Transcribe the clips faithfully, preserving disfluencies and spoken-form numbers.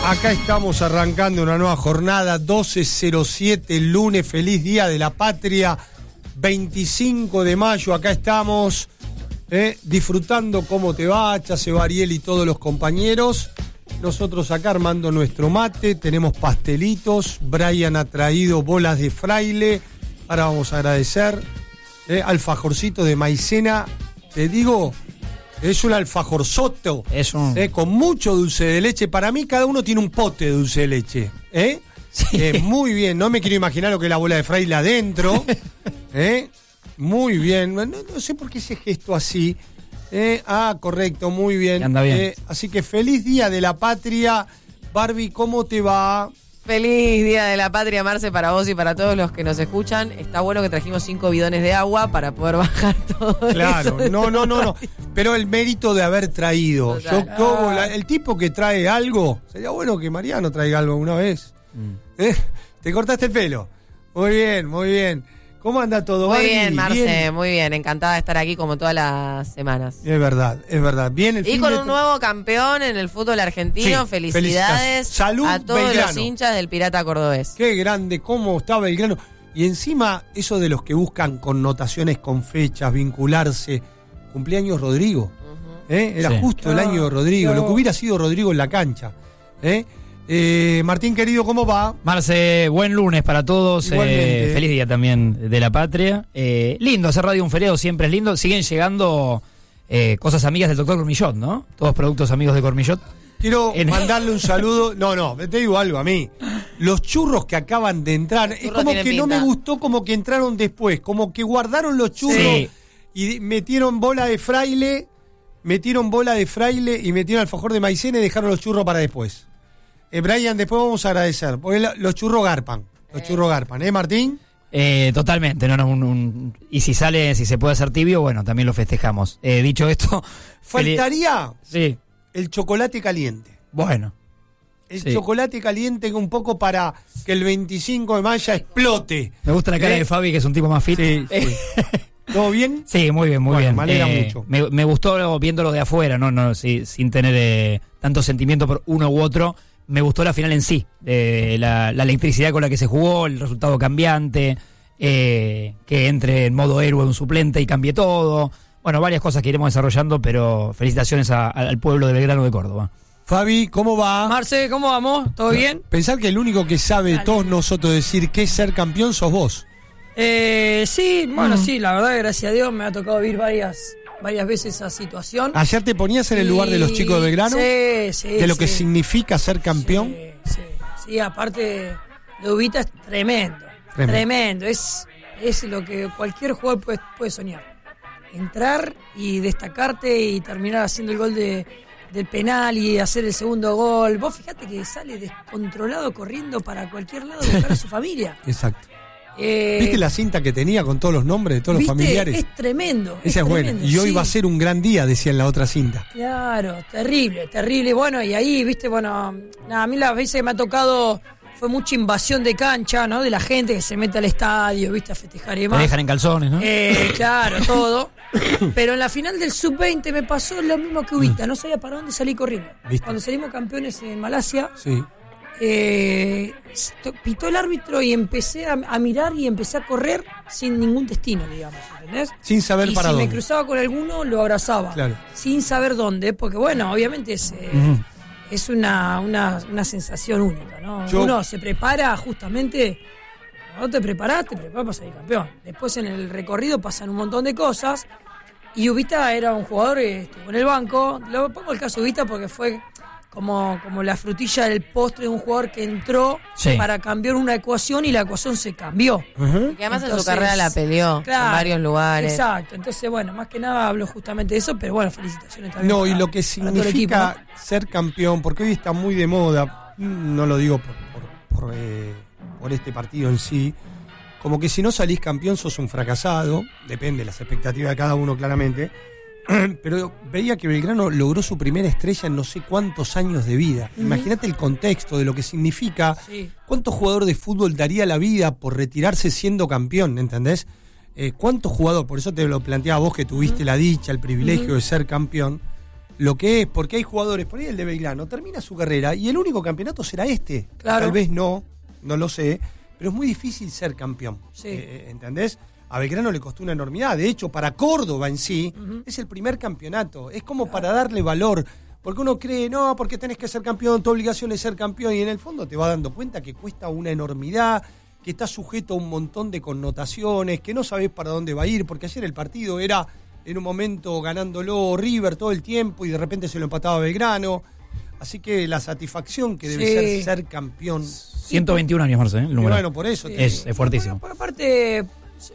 Acá estamos arrancando una nueva jornada, doce cero siete, lunes, feliz día de la patria, veinticinco de mayo, acá estamos eh, disfrutando cómo te va, Chase Bariel y todos los compañeros. Nosotros acá armando nuestro mate, tenemos pastelitos, Brian ha traído bolas de fraile, ahora vamos a agradecer, eh, alfajorcito de maicena, te digo... Es un alfajorzoto, es un... eh, con mucho dulce de leche. Para mí cada uno tiene un pote de dulce de leche. ¿eh? Sí. Eh, muy bien, no me quiero imaginar lo que es la bola de fraile adentro. ¿eh? Muy bien, no, no sé por qué ese gesto así. ¿eh? Ah, correcto, muy bien. Anda bien. Eh, así que feliz día de la patria. Barbie, ¿cómo te va? Feliz Día de la Patria, Marce, para vos y para todos los que nos escuchan. Está bueno que trajimos cinco bidones de agua para poder bajar todo Claro, eso. no, no, no, no. Pero el mérito de haber traído. Yo, como la, el tipo que trae algo, sería bueno que Mariano traiga algo una vez. Mm. ¿Eh? Te cortaste el pelo. Muy bien, muy bien. ¿Cómo anda todo? Muy Barbie? bien, Marce, bien. muy bien. Encantada de estar aquí como todas las semanas. Es verdad, es verdad. Bien el y fin con de un nuevo campeón en el fútbol argentino. Sí, felicidades Salud, a todos Belgrano. los hinchas del Pirata Cordobés. Qué grande, cómo está Belgrano. Y encima, eso de los que buscan connotaciones con fechas, vincularse. Cumpleaños Rodrigo. Uh-huh. ¿eh? Era sí. justo oh, el año de Rodrigo, oh. lo que hubiera sido Rodrigo en la cancha. ¿eh? Eh, Martín querido, ¿cómo va? Marce, buen lunes para todos, eh, feliz día también de la patria. Eh, lindo hacer radio un feriado, siempre es lindo. Siguen llegando eh, cosas amigas del doctor Cormillot, ¿no? Todos productos amigos de Cormillot. Quiero en... mandarle un saludo. No, no, te digo algo a mí. Los churros que acaban de entrar, es como que pinta. No me gustó como que entraron después, como que guardaron los churros sí. y metieron bola de fraile, metieron bola de fraile y metieron alfajor de maicena y dejaron los churros para después. Eh, Brian, después vamos a agradecer, porque la, los churros garpan, los eh. churros garpan, ¿eh, Martín? Eh, totalmente, no, no, un, un, y si sale, si se puede hacer tibio, bueno, también lo festejamos. Eh, dicho esto... Faltaría sí. el chocolate caliente. Bueno. El sí. chocolate caliente un poco para que el veinticinco de mayo explote. Me gusta la cara ¿eh? de Fabi, que es un tipo más fit. Sí, sí. ¿Todo bien? Sí, muy bien, muy bueno, bien. Me alegra eh, mucho. Me, me gustó viéndolo de afuera, no, no, sí, sin tener eh, tanto sentimiento por uno u otro. Me gustó la final en sí, eh, la, la electricidad con la que se jugó, el resultado cambiante, eh, que entre en modo héroe un suplente y cambie todo. Bueno, varias cosas que iremos desarrollando, pero felicitaciones a, a, al pueblo de Belgrano de Córdoba. Fabi, ¿cómo va? Marce, ¿cómo vamos? ¿Todo bien? Pensar que el único que sabe de todos nosotros decir qué es ser campeón sos vos. Eh, sí, bueno, mm. sí, la verdad, gracias a Dios me ha tocado vivir varias... varias veces esa situación. ¿Ayer te ponías en el lugar de los chicos de Belgrano? Sí, sí. ¿De lo sí. que significa ser campeón? Sí, sí, sí, aparte de Ubita es tremendo, tremendo, tremendo. Es, es lo que cualquier jugador puede, puede soñar. Entrar y destacarte y terminar haciendo el gol de, del penal y hacer el segundo gol. Vos fíjate que sale descontrolado corriendo para cualquier lado de buscar a su familia. Exacto. Eh, ¿Viste la cinta que tenía con todos los nombres de todos los familiares? Es tremendo. Esa es, es buena. Tremendo, y hoy sí. va a ser un gran día, decía en la otra cinta. Claro, terrible, terrible. Bueno, y ahí, viste, bueno, nada, a mí las veces que me ha tocado fue mucha invasión de cancha, ¿no? De la gente que se mete al estadio, viste, a festejar y demás. Te dejan en calzones, ¿no? Eh, claro, todo. Pero en la final del sub veinte me pasó lo mismo que Ubita. No sabía para dónde salir corriendo. ¿Viste? Cuando salimos campeones en Malasia... Sí. Eh, pitó el árbitro y empecé a, a mirar y empecé a correr sin ningún destino, digamos, ¿entendés? Sin saber y para si dónde. me cruzaba con alguno, lo abrazaba. Claro. Sin saber dónde, porque bueno, obviamente es, eh, uh-huh. es una, una, una sensación única, ¿no? Yo... Uno se prepara justamente, cuando te preparás, te preparas para salir campeón. Después en el recorrido pasan un montón de cosas y Ubita era un jugador que estuvo en el banco. Lo pongo el caso de Ubita porque fue... Como, como la frutilla del postre de un jugador que entró sí. para cambiar una ecuación y la ecuación se cambió. Uh-huh. Y que además Entonces, en su carrera la peleó claro, en varios lugares. Exacto. Entonces, bueno, más que nada hablo justamente de eso, pero bueno, felicitaciones también. No, para, y lo que significa equipo, ¿no? ser campeón, porque hoy está muy de moda, no lo digo por, por, por, eh, por este partido en sí, como que si no salís campeón sos un fracasado, depende de las expectativas de cada uno claramente. Pero veía que Belgrano logró su primera estrella en no sé cuántos años de vida. Uh-huh. Imagínate el contexto de lo que significa. Sí. ¿Cuántos jugadores de fútbol daría la vida por retirarse siendo campeón? ¿Entendés? Eh, ¿Cuántos jugadores? Por eso te lo planteaba vos que tuviste uh-huh. la dicha, el privilegio uh-huh. de ser campeón. lo que es, porque hay jugadores, por ahí el de Belgrano termina su carrera y el único campeonato será este. Claro. Tal vez no, no lo sé, pero es muy difícil ser campeón. Sí. Eh, ¿Entendés? A Belgrano le costó una enormidad. De hecho, para Córdoba en sí, uh-huh. es el primer campeonato. Es como claro. para darle valor. Porque uno cree, no, porque tenés que ser campeón, tu obligación es ser campeón. Y en el fondo te vas dando cuenta que cuesta una enormidad, que está sujeto a un montón de connotaciones, que no sabés para dónde va a ir. Porque ayer el partido era en un momento ganándolo River todo el tiempo y de repente se lo empataba Belgrano. Así que la satisfacción que debe sí. ser ser campeón. ciento veintiún años, Marce, ¿eh? El número. Bueno, por eso. Sí. Te... Es, es fuertísimo. Por, por aparte,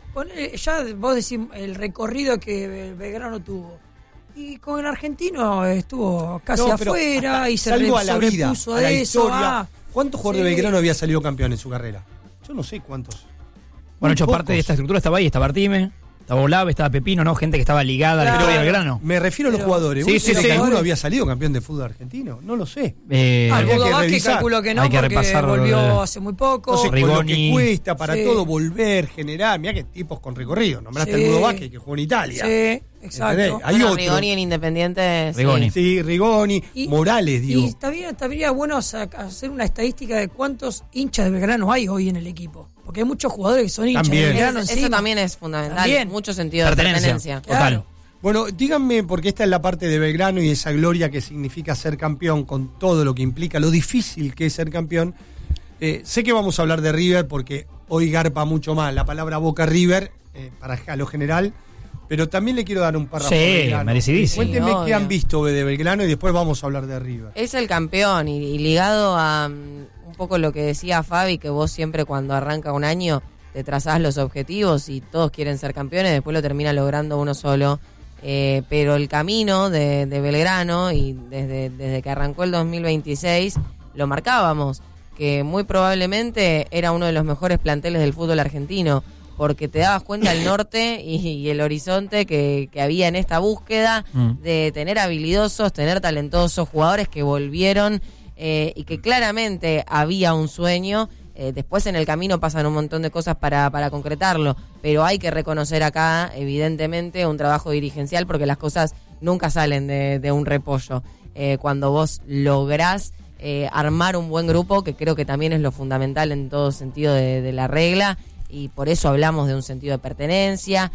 ya vos decís el recorrido que Belgrano tuvo. Y con el argentino estuvo casi no, afuera y se salvo a la vida, a la de historia. Eso. Ah, ¿Cuántos jugadores sí. de Belgrano había salido campeón en su carrera? Yo no sé cuántos. Bueno, hecho parte de esta estructura estaba ahí, estaba Artime, estaba Olave, estaba Pepino, ¿no? Gente que estaba ligada claro. a la historia de Belgrano. Me refiero a los Pero, jugadores. Sí, sí, sí, sí. que alguno había salido campeón de fútbol argentino? No lo sé. Eh, Almudo Vázquez calculo que no, hay que porque repasar, volvió eh, hace muy poco. No sé, Rigoni. con lo que cuesta para sí. todo volver, generar. Mirá que tipos con recorrido. Nombraste sí. a Almudo Vázquez, que jugó en Italia. Sí, exacto. Hay bueno, Rigoni en Independiente. Rigoni. Sí, sí Rigoni. Y, Morales, digo. Y estaría, estaría bueno hacer una estadística de cuántos hinchas de Belgrano hay hoy en el equipo. Porque hay muchos jugadores que son hinchas también. de Belgrano. Eso encima. también es fundamental. También. Mucho sentido de pertenencia. pertenencia. Total. Bueno, díganme, porque esta es la parte de Belgrano y esa gloria que significa ser campeón, con todo lo que implica, lo difícil que es ser campeón. Eh, sé que vamos a hablar de River porque hoy garpa mucho más la palabra Boca River, eh, para a lo general, pero también le quiero dar un párrafo sí, a Belgrano. merecidísimo. Cuéntenme Sí, qué obvio. han visto de Belgrano y después vamos a hablar de River. Es el campeón y, y ligado a um, un poco lo que decía Fabi, que vos siempre cuando arranca un año te trazás los objetivos y todos quieren ser campeones, después lo termina logrando uno solo. Eh, pero el camino de, de Belgrano, y desde, desde que arrancó el dos mil veintiséis, lo marcábamos, que muy probablemente era uno de los mejores planteles del fútbol argentino, porque te dabas cuenta el norte y, y el horizonte que, que había en esta búsqueda mm. de tener habilidosos, tener talentosos, jugadores que volvieron eh, y que claramente había un sueño. Eh, después en el camino pasan un montón de cosas para, para concretarlo, pero hay que reconocer acá, evidentemente, un trabajo dirigencial, porque las cosas nunca salen de, de un repollo. Eh, cuando vos lográs eh, armar un buen grupo, que creo que también es lo fundamental en todo sentido de, de la regla, y por eso hablamos de un sentido de pertenencia.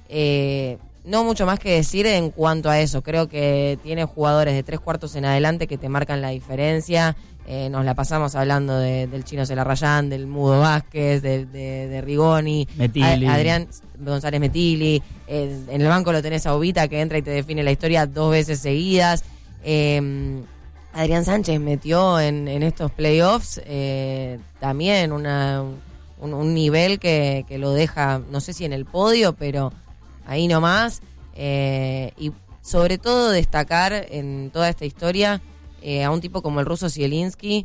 Eh, no mucho más que decir en cuanto a eso. Creo que tiene jugadores de tres cuartos en adelante que te marcan la diferencia. Eh, nos la pasamos hablando de, del Chino Celarrayán, del Mudo Vázquez, de, de, de Rigoni, Metilli. A, Adrián González Metilli. Eh, en el banco lo tenés a Ubita, que entra y te define la historia dos veces seguidas. Eh, Adrián Sánchez metió en, en estos playoffs eh, también una, un, un nivel que, que lo deja, no sé si en el podio, pero ahí nomás. Eh, y sobre todo destacar en toda esta historia Eh, a un tipo como el ruso Zielinski,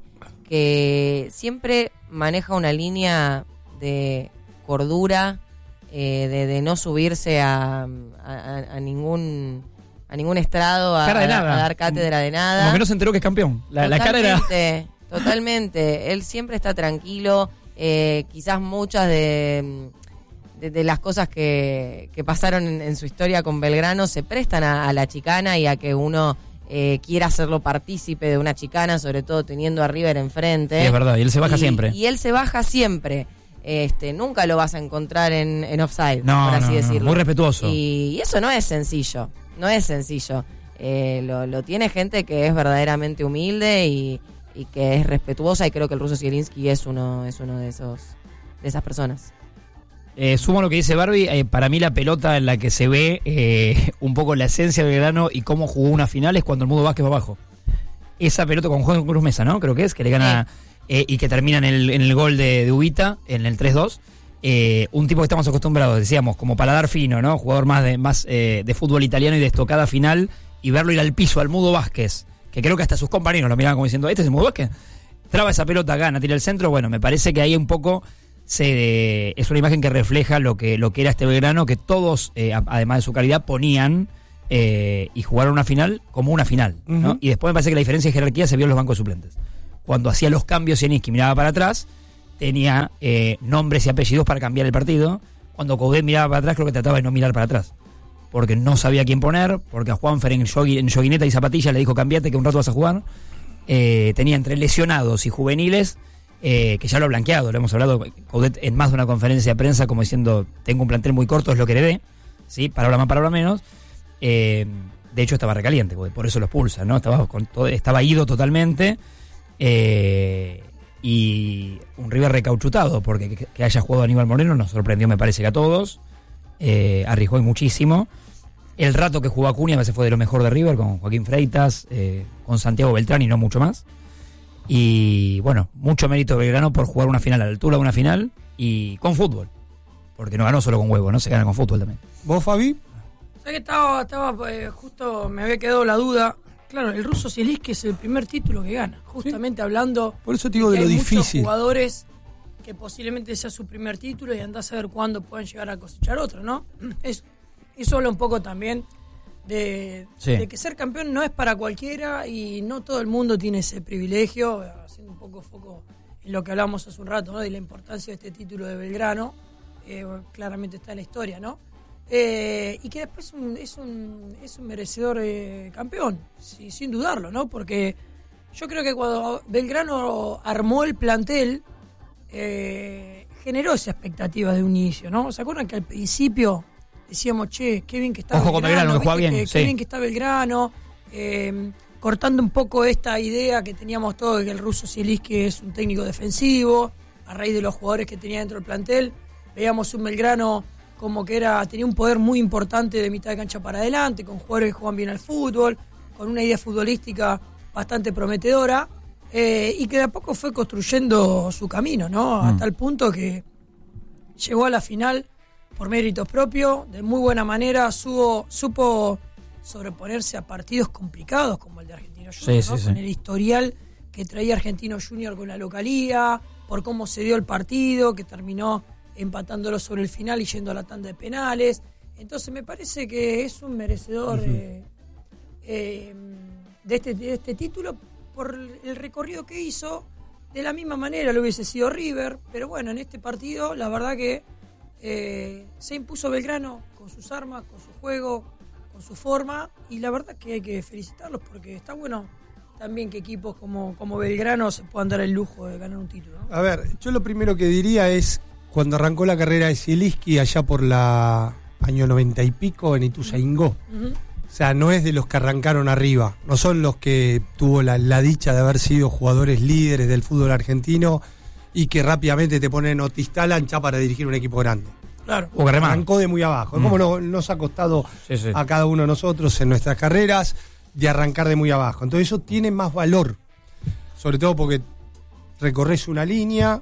que siempre maneja una línea de cordura, eh, de, de no subirse a, a, a ningún a ningún estrado a, cara de nada. a dar cátedra de nada. Como que no se enteró que es campeón. La, la cara era... Totalmente. Él siempre está tranquilo. Eh, quizás muchas de, de, de las cosas que, que pasaron en, en su historia con Belgrano se prestan a, a la chicana y a que uno Eh, quiera hacerlo partícipe de una chicana, sobre todo teniendo a River enfrente. Sí, es verdad, y él se baja y, siempre. Y él se baja siempre. Este, nunca lo vas a encontrar en, en offside, no, por así no, decirlo. No, muy respetuoso. Y, y eso no es sencillo, no es sencillo. Eh, lo, lo tiene gente que es verdaderamente humilde y, y que es respetuosa, y creo que el ruso Zielinski es uno, es uno de esos, de esas personas. Eh, sumo lo que dice Barbie, eh, para mí la pelota en la que se ve eh, un poco la esencia del Belgrano y cómo jugó una final es cuando el Mudo Vázquez va abajo. Esa pelota con Juan Cruz Mesa, ¿no? Creo que es, que le gana sí. eh, y que termina en el, en el gol de, de Ubita, en el tres dos. Eh, un tipo que estamos acostumbrados, decíamos, como paladar fino, ¿no? Jugador más de más eh, de fútbol italiano y de estocada final, y verlo ir al piso al Mudo Vázquez, que creo que hasta sus compañeros lo miraban como diciendo, ¿este es el Mudo Vázquez? Traba esa pelota, gana, tira el centro. Bueno, me parece que ahí un poco... Se, es una imagen que refleja lo que lo que era este Belgrano, que todos, eh, a, además de su calidad, ponían eh, y jugaron una final como una final, ¿no? Uh-huh. Y después me parece que la diferencia de jerarquía se vio en los bancos suplentes. Cuando hacía los cambios Zielinski miraba para atrás, tenía eh, nombres y apellidos para cambiar el partido. Cuando Coudet miraba para atrás, creo que trataba de no mirar para atrás. porque no sabía quién poner, porque a Juanfer en, jogui, en joguineta y zapatilla le dijo cambiate que un rato vas a jugar. Eh, tenía entre lesionados y juveniles, eh, que ya lo ha blanqueado, lo hemos hablado Coudet en más de una conferencia de prensa como diciendo, tengo un plantel muy corto, es lo que heredé, ¿sí? Palabra más, palabra menos. Eh, de hecho estaba recaliente, por eso lo expulsa, ¿no? Estaba, con todo, estaba ido totalmente. Eh, y un River recauchutado, porque que, que haya jugado Aníbal Moreno nos sorprendió, me parece que a todos. Eh, arriesgó muchísimo. El rato que jugó Acuña me parece fue de lo mejor de River, con Joaquín Freitas, eh, con Santiago Beltrán y no mucho más. Y bueno, mucho mérito de Belgrano por jugar una final a la altura de una final y con fútbol, porque no ganó solo con huevo, ¿no? Se gana con fútbol también. ¿Vos, Fabi? O sea que estaba, estaba eh, justo me había quedado la duda. Claro, el ruso Zielinski es el primer título que gana, justamente ¿sí? hablando. Por eso te digo de, de lo hay difícil. Muchos jugadores que posiblemente sea su primer título y andás a ver cuándo pueden llegar a cosechar otro, ¿no? Es, eso habla un poco también de, sí. de que ser campeón no es para cualquiera y no todo el mundo tiene ese privilegio, haciendo un poco foco en lo que hablamos hace un rato, ¿no? De la importancia de este título de Belgrano, eh, claramente está en la historia, ¿no? Eh, y que después es un, es un, es un merecedor eh, campeón, sí, sin dudarlo, ¿no? Porque yo creo que cuando Belgrano armó el plantel, eh, generó esa expectativa de un inicio, ¿no? ¿Se acuerdan que al principio decíamos, che, qué bien que está Ojo Belgrano, con Belgrano, que juega bien, que, sí. qué bien que está Belgrano, eh, cortando un poco esta idea que teníamos todos de que el ruso Zielinski es un técnico defensivo, a raíz de los jugadores que tenía dentro del plantel, veíamos un Belgrano como que era tenía un poder muy importante de mitad de cancha para adelante, con jugadores que juegan bien al fútbol, con una idea futbolística bastante prometedora, eh, y que de a poco fue construyendo su camino, ¿no? Mm. A tal punto que llegó a la final por méritos propios, de muy buena manera, supo, supo sobreponerse a partidos complicados como el de Argentino Junior, sí, ¿no? sí, Con sí. el historial que traía Argentino Junior con la localía, por cómo se dio el partido, que terminó empatándolo sobre el final y yendo a la tanda de penales. Entonces me parece que es un merecedor uh-huh. eh, eh, de, este, de este título por el recorrido que hizo. De la misma manera lo hubiese sido River, pero bueno, en este partido la verdad que eh, se impuso Belgrano con sus armas, con su juego, con su forma, y la verdad que hay que felicitarlos porque está bueno también que equipos como, como Belgrano se puedan dar el lujo de ganar un título, ¿no? A ver, yo lo primero que diría es cuando arrancó la carrera de Zielinski allá por la año noventa y pico en Ituzaingó. Uh-huh. O sea, no es de los que arrancaron arriba, no son los que tuvo la, la dicha de haber sido jugadores líderes del fútbol argentino y que rápidamente te ponen o te instalan ya para dirigir un equipo grande. Claro. O que arrancó de muy abajo. Mm. Como no, nos ha costado sí, sí. a cada uno de nosotros en nuestras carreras de arrancar de muy abajo. Entonces eso tiene más valor, sobre todo porque recorres una línea,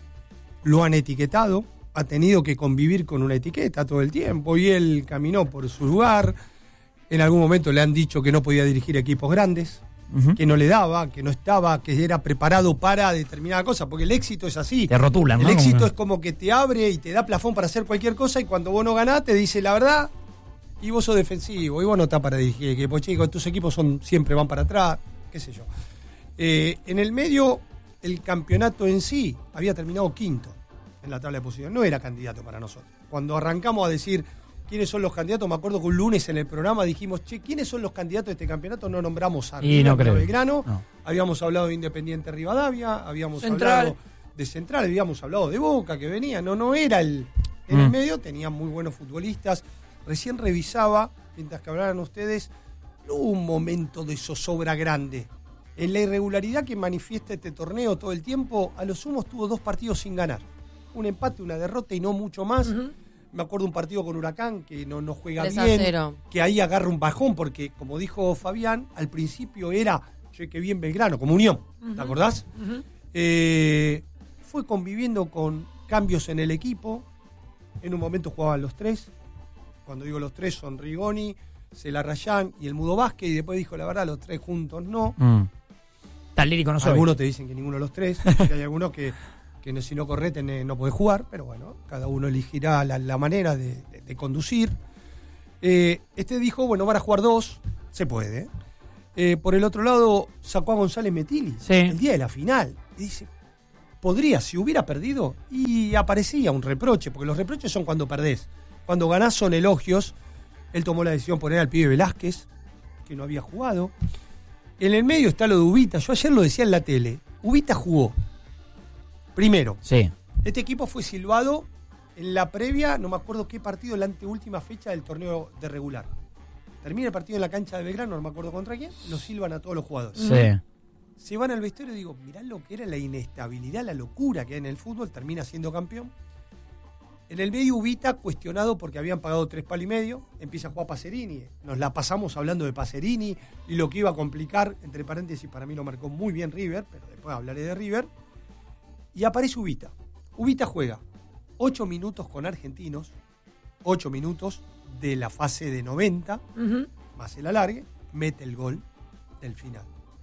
lo han etiquetado, ha tenido que convivir con una etiqueta todo el tiempo y él caminó por su lugar. En algún momento le han dicho que no podía dirigir equipos grandes, uh-huh. que no le daba, que no estaba, que era preparado para determinada cosa, porque el éxito es así. Te rotulan, El ¿no? éxito Como... es como que te abre y te da plafón para hacer cualquier cosa y cuando vos no ganás te dice la verdad y vos sos defensivo y vos no estás para dirigir equipos, chicos, tus equipos son siempre van para atrás, qué sé yo. Eh, en el medio, el campeonato en sí había terminado quinto en la tabla de posiciones, no era candidato para nosotros. Cuando arrancamos a decir quiénes son los candidatos, me acuerdo que un lunes en el programa dijimos, che, ¿quiénes son los candidatos de este campeonato? No nombramos a y no creo. Belgrano, no. Habíamos hablado de Independiente Rivadavia, habíamos Central. hablado de Central, habíamos hablado de Boca, que venía, no, no era el... En mm. el medio tenían muy buenos futbolistas. Recién revisaba, mientras que hablaran ustedes, no hubo un momento de zozobra grande. En la irregularidad que manifiesta este torneo todo el tiempo, a lo sumo tuvo dos partidos sin ganar. Un empate, una derrota y no mucho más. Uh-huh. Me acuerdo un partido con Huracán que no, no juega bien, que ahí agarra un bajón, porque como dijo Fabián, al principio era, che, que bien Belgrano, como Unión, uh-huh. ¿te acordás? Uh-huh. Eh, fue conviviendo con cambios en el equipo, en un momento jugaban los tres, cuando digo los tres son Rigoni, Celarrayán y el Mudo Vázquez, y después dijo, la verdad, los tres juntos no. Mm. Tan lírico no soy. Algunos te dicen que ninguno de los tres, que hay algunos que... que si no corre no puede jugar, pero bueno, cada uno elegirá la, la manera de, de, de conducir. Eh, este dijo, bueno, van a jugar dos, se puede. Eh, por el otro lado, sacó a González Metilli, sí. el día de la final. Y dice, podría, si hubiera perdido, y aparecía un reproche, porque los reproches son cuando perdés. Cuando ganás son elogios. Él tomó la decisión de poner al pibe Velázquez, que no había jugado. En el medio está lo de Ubita. Yo ayer lo decía en la tele. Ubita jugó. Primero. Sí. Este equipo fue silbado en la previa, no me acuerdo qué partido, la anteúltima fecha del torneo de regular. Termina el partido en la cancha de Belgrano, no me acuerdo contra quién, lo silban a todos los jugadores. Sí. Se van al vestuario y digo, mirá lo que era la inestabilidad, la locura que hay en el fútbol, termina siendo campeón. En el medio Ubita cuestionado porque habían pagado tres palos y medio, empieza a jugar Pacerini, nos la pasamos hablando de Pacerini y lo que iba a complicar, entre paréntesis, para mí lo marcó muy bien River, pero después hablaré de River, y aparece Ubita. Ubita juega ocho minutos con Argentinos, ocho minutos de la fase de noventa, uh-huh. más el alargue, mete el gol del final.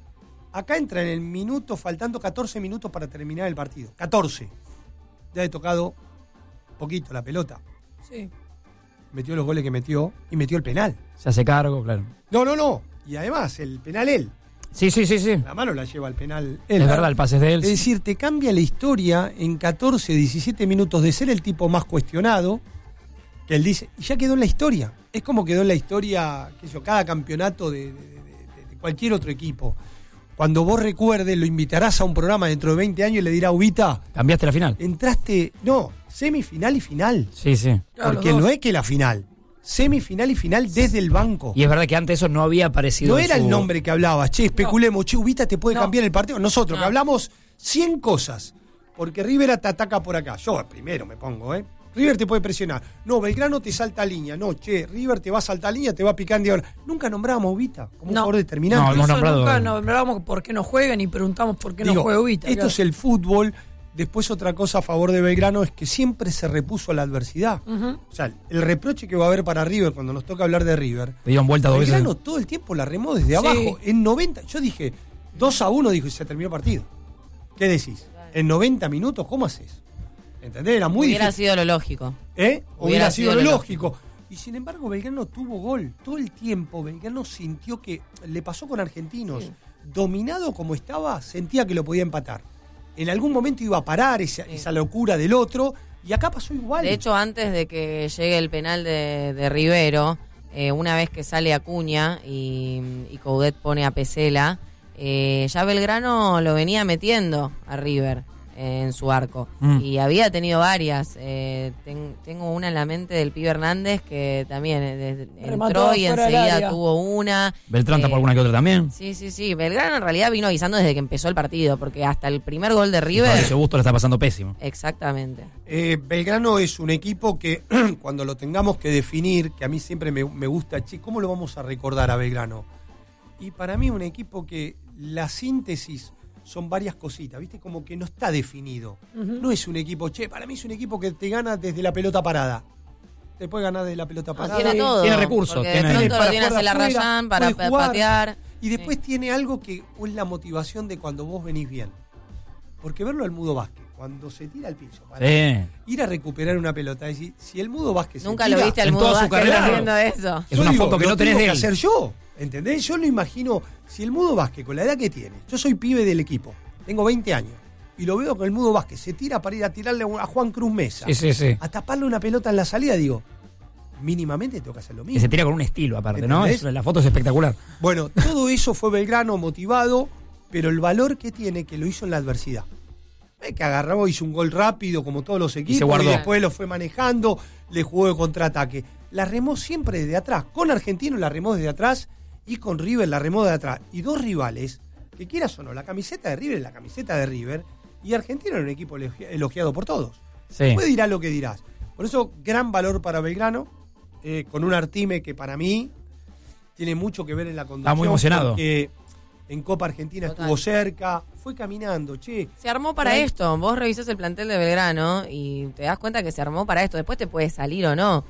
Acá entra en el minuto, faltando catorce minutos para terminar el partido. catorce. Ya he tocado poquito la pelota. Sí. Metió los goles que metió y metió el penal. Se hace cargo, claro. No, no, no. Y además, el penal él. Sí, sí, sí, sí. La mano la lleva el penal él. Es verdad, el pase es de él. Es decir, te cambia la historia en catorce, diecisiete minutos de ser el tipo más cuestionado, que él dice, y ya quedó en la historia. Es como quedó en la historia, qué sé yo, cada campeonato de, de, de, de cualquier otro equipo. Cuando vos recuerdes, lo invitarás a un programa dentro de veinte años y le dirá, Ubita, cambiaste la final. Entraste, no, semifinal y final. Sí, sí. Porque no es que la final. Semifinal y final desde el banco. Y es verdad que antes eso no había aparecido. No era su... el nombre que hablabas, che, especulemos, no. che, Ubita te puede no. cambiar el partido. Nosotros, no. que hablamos cien cosas, porque River te ataca por acá. Yo primero me pongo, ¿eh? River te puede presionar. No, Belgrano te salta a línea. No, che, River te va a saltar a línea, te va a picar en diagonal. Nunca nombrábamos a Ubita como un no. jugador determinante. No, hemos nombrado... Nunca nombrábamos por qué no juegan y preguntamos por qué Digo, no juega Ubita. Esto claro. es el fútbol. Después otra cosa a favor de Belgrano es que siempre se repuso a la adversidad. Uh-huh. O sea, el reproche que va a haber para River cuando nos toca hablar de River. Le dieron vuelta dos veces. Belgrano todo el tiempo la remó desde sí. abajo. En noventa, yo dije dos a uno, dijo, y se terminó el partido. ¿Qué decís? En noventa minutos, ¿cómo haces? ¿Entendés? Era muy Hubiera difícil. sido lo lógico. ¿Eh? Hubiera, Hubiera sido, sido lo lógico. lógico. Y sin embargo, Belgrano tuvo gol. Todo el tiempo, Belgrano sintió que le pasó con Argentinos. Sí. Dominado como estaba, sentía que lo podía empatar. En algún momento iba a parar esa, sí. esa locura del otro. Y acá pasó igual. De hecho, antes de que llegue el penal de, de Rivero, eh, una vez que sale Acuña y, y Coudet pone a Pesela, eh, ya Belgrano lo venía metiendo a River en su arco mm. y había tenido varias eh, ten, tengo una en la mente del pibe Hernández que también eh, entró y enseguida tuvo una. Beltrán tapó eh, alguna que otra también. Sí, sí, sí. Belgrano en realidad vino avisando desde que empezó el partido, porque hasta el primer gol de River ese Busto le está pasando pésimo. Exactamente. eh, Belgrano es un equipo que cuando lo tengamos que definir, que a mí siempre me, me gusta, che, ¿cómo lo vamos a recordar a Belgrano? Y para mí un equipo que la síntesis son varias cositas, ¿viste? Como que no está definido. Uh-huh. No es un equipo, che, para mí es un equipo que te gana desde la pelota parada. Te puede ganar desde la pelota parada. No, tiene todo. Tiene recursos. Porque tiene, de pronto para lo tiene hacer la Rayán, para patear. Y después sí. tiene algo que es la motivación de cuando vos venís bien. Porque verlo al Mudo Vázquez, cuando se tira al piso, para sí. ir a recuperar una pelota, es decir, si el Mudo Vázquez nunca se tira, lo viste al Mudo Vázquez haciendo eso. Es una digo, foto que no tenés de él. Lo tengo que hacer yo, ¿entendés? Yo lo imagino, si el Mudo Vázquez, con la edad que tiene, yo soy pibe del equipo, tengo veinte años, y lo veo con el Mudo Vázquez, se tira para ir a tirarle a Juan Cruz Mesa, sí, sí, sí. a taparle una pelota en la salida, digo, mínimamente tengo que hacer lo mismo. Que se tira con un estilo aparte, ¿no? Es, la foto es espectacular. Bueno, todo eso fue Belgrano motivado, pero el valor que tiene que lo hizo en la adversidad. Es que agarró, hizo un gol rápido como todos los equipos, y, se guardó. Y después lo fue manejando, le jugó de contraataque. La remó siempre desde atrás. Con Argentino la remó desde atrás y con River la remó desde atrás. Y dos rivales, que quieras o no, la camiseta de River es la camiseta de River y Argentino era un equipo elogiado por todos. Sí. Después dirás lo que dirás. Por eso, gran valor para Belgrano, eh, con un Artime que para mí tiene mucho que ver en la conducción. Está muy emocionado. Porque en Copa Argentina Total. estuvo cerca, fue caminando, che. Se armó para ¿Pero? esto. Vos revisás el plantel de Belgrano y te das cuenta que se armó para esto. Después te puede salir o no.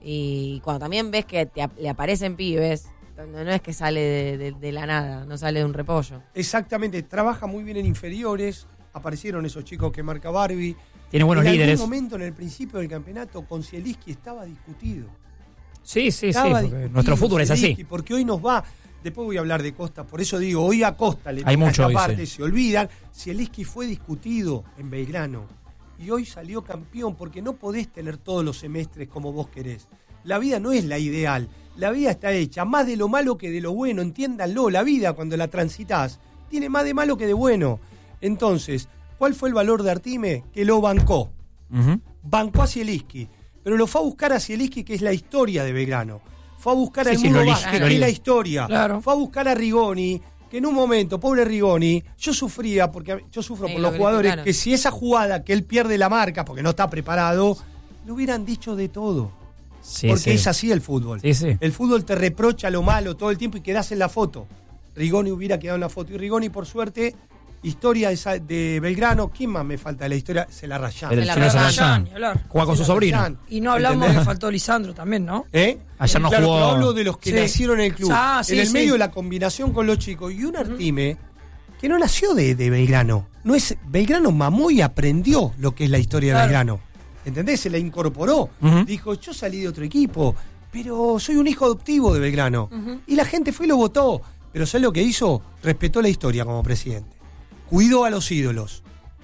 Y cuando también ves que te, le aparecen pibes, no es que sale de, de, de la nada, no sale de un repollo. Exactamente, trabaja muy bien en inferiores. Aparecieron esos chicos que marca Barbie. Tiene buenos en líderes. En algún momento, en el principio del campeonato, con Zielinski estaba discutido. Sí, sí, estaba sí. Nuestro fútbol es así. Porque hoy nos va. Después voy a hablar de Costa. Por eso digo, hoy a Costa le Hay mucho esta hoy, parte. Sí. Se olvidan. Zielinski fue discutido en Belgrano. Y hoy salió campeón porque no podés tener todos los semestres como vos querés. La vida no es la ideal. La vida está hecha más de lo malo que de lo bueno. Entiéndanlo. La vida, cuando la transitas, tiene más de malo que de bueno. Entonces, ¿cuál fue el valor de Artime? Que lo bancó. Uh-huh. Bancó a Zielinski. Pero lo fue a buscar a Zielinski, que es la historia de Belgrano. Fue a buscar sí, a sí, Mundo Vázquez, que es la historia. Claro. Fue a buscar a Rigoni, que en un momento, pobre Rigoni, yo sufría, porque yo sufro sí, por los jugadores, claro. que si esa jugada que él pierde la marca, porque no está preparado, le hubieran dicho de todo. Sí, porque sí. es así el fútbol. Sí, sí. El fútbol te reprocha lo malo todo el tiempo y quedás en la foto. Rigoni hubiera quedado en la foto. Y Rigoni, por suerte, historia de, de Belgrano, ¿quién más me falta de la historia? Se la Rayán. El señor Rayán. Juega con su sobrino. Y no hablamos ¿entendés? Que faltó Lisandro también, ¿no? ¿Eh? Ayer no claro, jugó. Pero hablo de los que sí. nacieron en el club. Ah, sí, en el sí. medio de la combinación con los chicos. Y un Artime uh-huh. que no nació de, de Belgrano. No es Belgrano mamó y aprendió lo que es la historia claro. de Belgrano. ¿Entendés? Se la incorporó. Uh-huh. Dijo, yo salí de otro equipo, pero soy un hijo adoptivo de Belgrano. Uh-huh. Y la gente fue y lo votó. Pero ¿sabes lo que hizo? Respetó la historia como presidente. Cuidó a los ídolos.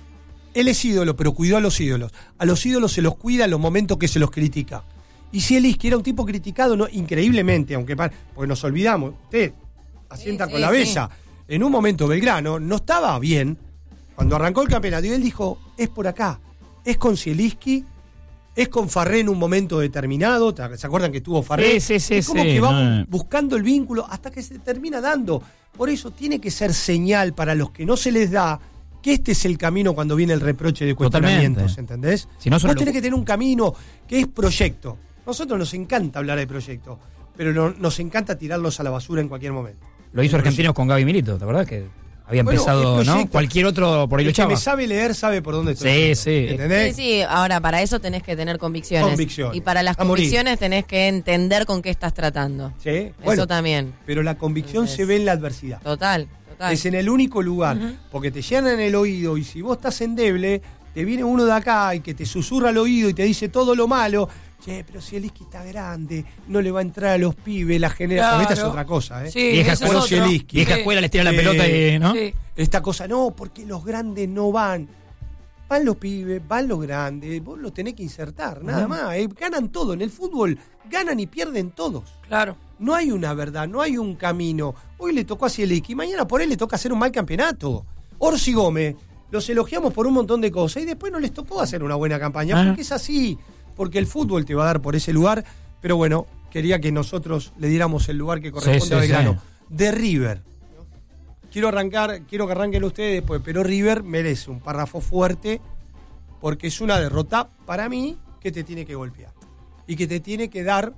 Él es ídolo, pero cuidó a los ídolos. A los ídolos se los cuida en los momentos que se los critica. Y Zielinski era un tipo criticado, no, increíblemente, aunque porque nos olvidamos, usted asienta sí, con sí, la besa. Sí. En un momento Belgrano no estaba bien cuando arrancó el campeonato y él dijo, es por acá, es con Zielinski, es con Farré en un momento determinado. ¿Se acuerdan que tuvo Farré? Sí, sí, sí. Es como sí, que va no. buscando el vínculo hasta que se termina dando. Por eso tiene que ser señal para los que no se les da que este es el camino cuando viene el reproche de cuestionamientos, Totalmente. ¿entendés? Si no Vos tenés lo... que tener un camino que es proyecto. Nosotros nos encanta hablar de proyecto, pero no, nos encanta tirarlos a la basura en cualquier momento. Lo hizo Argentinos con Gaby Milito, ¿te acordás? Que había bueno, empezado, ¿no? Cualquier otro por ahí el luchaba. Que me sabe leer sabe por dónde estoy. Sí, yendo, sí. ¿entendés? Sí, sí. Ahora, para eso tenés que tener convicciones. Convicciones. Y para las a convicciones morir. tenés que entender con qué estás tratando. Sí. Eso bueno, también. Pero la convicción Entonces, se ve en la adversidad. Total, total. Es en el único lugar. Uh-huh. Porque te llenan el oído y si vos estás endeble, te viene uno de acá y que te susurra al oído y te dice todo lo malo. Che, pero si Zielinski está grande, no le va a entrar a los pibes, la generación. Claro. Esta es otra cosa, ¿eh? Sí, vieja escuela, Zielinski. Vieja escuela, les tira la pelota y, ¿no? Sí. Esta cosa, no, porque los grandes no van. Van los pibes, van los grandes, vos los tenés que insertar, nada uh-huh. más. ¿eh? Ganan todo. En el fútbol ganan y pierden todos. Claro. No hay una verdad, no hay un camino. Hoy le tocó a Zielinski, mañana por él le toca hacer un mal campeonato. Orsi Gómez, los elogiamos por un montón de cosas y después no les tocó hacer una buena campaña, uh-huh. porque es así. Porque el fútbol te va a dar por ese lugar, pero bueno, quería que nosotros le diéramos el lugar que corresponde sí, sí, a Belgrano. Sí. De River. Quiero arrancar, quiero que arranquen ustedes después, pero River merece un párrafo fuerte porque es una derrota para mí que te tiene que golpear y que te tiene que dar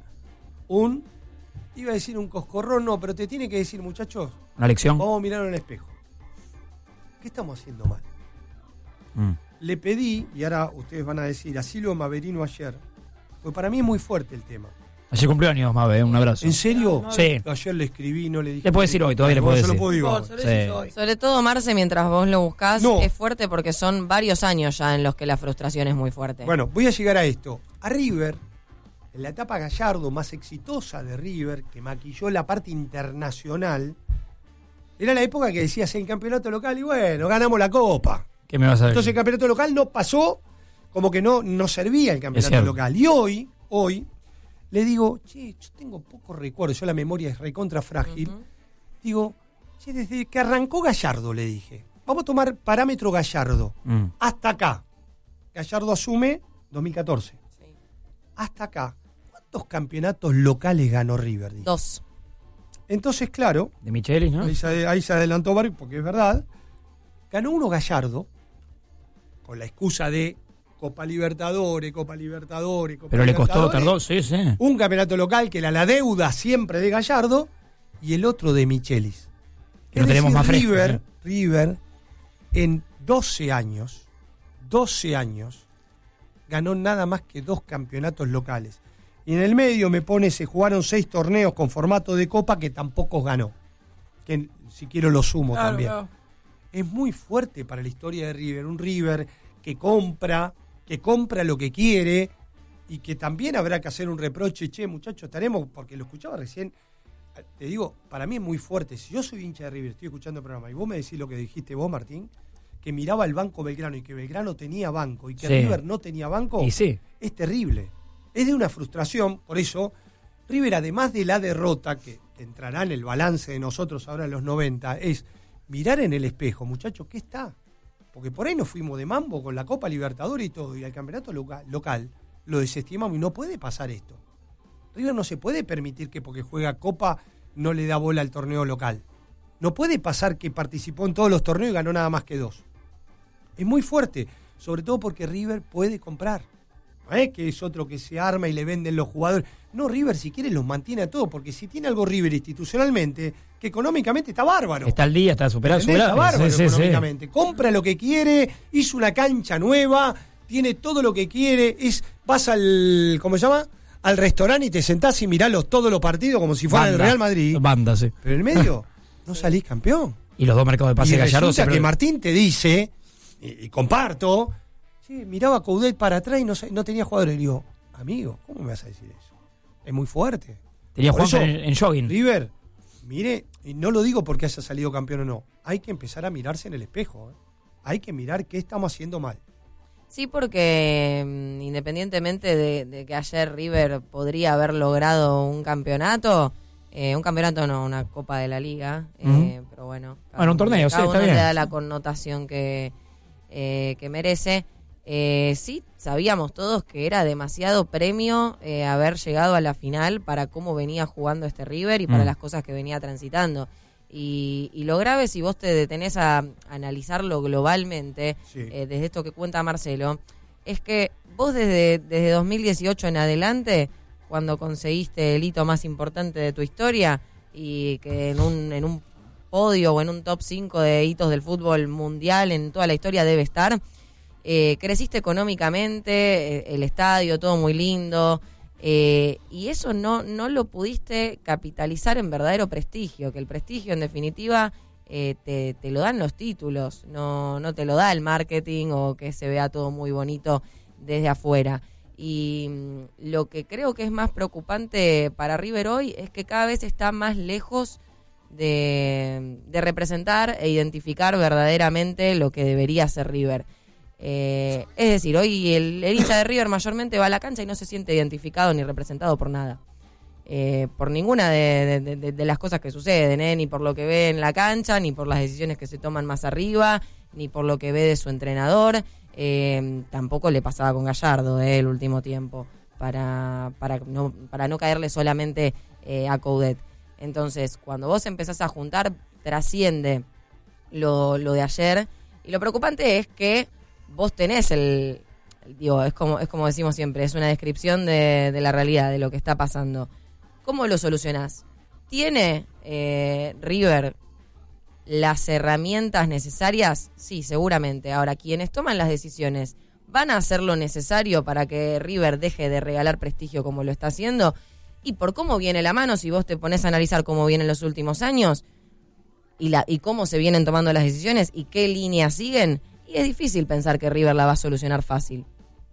un, iba a decir un coscorrón, no, pero te tiene que decir, muchachos, una lección. Vamos a mirar en el espejo. ¿Qué estamos haciendo mal? Mm. Le pedí, y ahora ustedes van a decir, a Silvio Maverino ayer, porque para mí es muy fuerte el tema. Ayer cumpleaños, Mave, un abrazo. ¿En serio? Sí. Ayer le escribí, no le dije. Le puedo decir hoy, todavía le puedo decir. Lo puedo no, sobre, sí. sobre todo, Marce, mientras vos lo buscás, no. es fuerte porque son varios años ya en los que la frustración es muy fuerte. Bueno, voy a llegar a esto. A River, en la etapa Gallardo más exitosa de River, que maquilló la parte internacional, era la época que decías el campeonato local y bueno, ganamos la copa. ¿Qué me vas a decir? Entonces el campeonato local no pasó, como que no, no servía el campeonato local. Y hoy, hoy, le digo, che, yo tengo pocos recuerdos, yo la memoria es recontra frágil. Uh-huh. Digo, che, desde que arrancó Gallardo, le dije, vamos a tomar parámetro Gallardo, mm. hasta acá. Gallardo asume dos mil catorce. Sí. Hasta acá. ¿Cuántos campeonatos locales ganó River? Dije? Dos. Entonces, claro. De Michelis, ¿no? Ahí se, ahí se adelantó Barrio, porque es verdad. Ganó uno Gallardo, con la excusa de Copa Libertadores, Copa Libertadores, Copa Pero Libertadores. le costó, tardó, sí, sí. Un campeonato local que era la deuda siempre de Gallardo y el otro de Michelis. Que no tenemos más fresco. River, ¿eh? River, en doce años, doce años, ganó nada más que dos campeonatos locales. Y en el medio me pone, se jugaron seis torneos con formato de Copa que tampoco ganó. Que si quiero lo sumo claro, también. Claro. Es muy fuerte para la historia de River. Un River que compra, que compra lo que quiere y que también habrá que hacer un reproche. Che, muchachos, estaremos, porque lo escuchaba recién, te digo, para mí es muy fuerte. Si yo soy hincha de River, estoy escuchando el programa y vos me decís lo que dijiste vos, Martín, que miraba el banco Belgrano y que Belgrano tenía banco y que sí. River no tenía banco, y sí. es terrible. es de una frustración. Por eso, River, además de la derrota, que entrará en el balance de nosotros ahora en los noventa, es mirar en el espejo, muchachos, ¿qué está? Porque por ahí nos fuimos de mambo con la Copa Libertadores y todo, y al campeonato local, local lo desestimamos y no puede pasar esto. River no se puede permitir que porque juega Copa no le da bola al torneo local. No puede pasar que participó en todos los torneos y ganó nada más que dos. Es muy fuerte, sobre todo porque River puede comprar. ¿No es que es otro que se arma y le venden los jugadores? No, River si quiere los mantiene a todos, porque si tiene algo River institucionalmente, que económicamente está bárbaro. Está al día, está superado. Está bárbaro sí, económicamente. Sí, sí. Compra lo que quiere, hizo una cancha nueva, tiene todo lo que quiere, es vas al, ¿cómo se llama? Al restaurante y te sentás y mirás los, todos los partidos como si fuera el Real Madrid. Banda, sí. Pero en el medio no salís campeón. Y los dos mercados de pase y Gallardo. Resulta siempre... que Martín te dice, y, y comparto, sí, miraba a Coudet para atrás y no, no tenía jugadores. Y digo, amigo, ¿cómo me vas a decir eso? Es muy fuerte. Tenía Por Juan eso, en, en jogging. River, mire, y no lo digo porque haya salido campeón o no, hay que empezar a mirarse en el espejo. ¿eh? Hay que mirar qué estamos haciendo mal. Sí, porque um, independientemente de, de que ayer River podría haber logrado un campeonato, eh, un campeonato no, una Copa de la Liga, uh-huh. eh, pero bueno. Bueno, un torneo, cada sí, uno está bien. le da la connotación que, eh, que merece. Eh, sí, sabíamos todos que era demasiado premio eh, haber llegado a la final para cómo venía jugando este River y para mm. las cosas que venía transitando. Y, y lo grave, si vos te detenés a analizarlo globalmente, sí. eh, desde esto que cuenta Marcelo, es que vos desde, desde dos mil dieciocho en adelante, cuando conseguiste el hito más importante de tu historia, y que en un, en un podio o en un top cinco de hitos del fútbol mundial en toda la historia debe estar, eh, creciste económicamente, eh, el estadio, todo muy lindo, Eh, y eso no, no lo pudiste capitalizar en verdadero prestigio, que el prestigio en definitiva eh, te, te lo dan los títulos, no, no te lo da el marketing o que se vea todo muy bonito desde afuera. Y mm, lo que creo que es más preocupante para River hoy es que cada vez está más lejos de, de representar e identificar verdaderamente lo que debería ser River. Eh, es decir, hoy el, el hincha de River mayormente va a la cancha y no se siente identificado ni representado por nada. Eh, por ninguna de, de, de, de las cosas que suceden, ¿eh? Ni por lo que ve en la cancha, ni por las decisiones que se toman más arriba, ni por lo que ve de su entrenador. Eh, tampoco le pasaba con Gallardo eh, el último tiempo, para, para, no, para no caerle solamente eh, a Coudet. Entonces, cuando vos empezás a juntar, trasciende lo, lo de ayer. Y lo preocupante es que vos tenés el, el digo, es como, es como decimos siempre, es una descripción de, de la realidad, de lo que está pasando. ¿Cómo lo solucionás? ¿Tiene eh, River las herramientas necesarias? Sí, seguramente. Ahora, quienes toman las decisiones, ¿van a hacer lo necesario para que River deje de regalar prestigio como lo está haciendo? Y por cómo viene la mano, si vos te pones a analizar cómo vienen los últimos años y, la, y cómo se vienen tomando las decisiones y qué líneas siguen, y es difícil pensar que River la va a solucionar fácil.